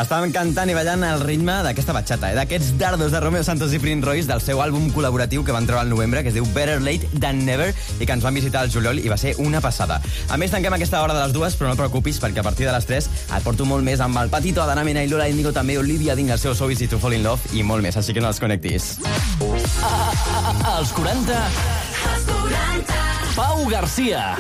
Estaven cantant i ballant al ritme d'aquesta batxata, d'aquests dardos de Romeo Santos i Prince Royce del seu àlbum col·laboratiu que van treure al novembre, que es diu Better Late Than Never, i que ens van visitar al juliol i va ser una passada. A més, tanquem aquesta hora de les 2, però no et preocupis, perquè a partir de les 3 et porto molt més amb el Patito, Adana Mena i Lola Índigo, també Olivia Ding, el seu So Easy to Fall in Love i molt més, així que no desconnectis. Als 40... Pau Garcia.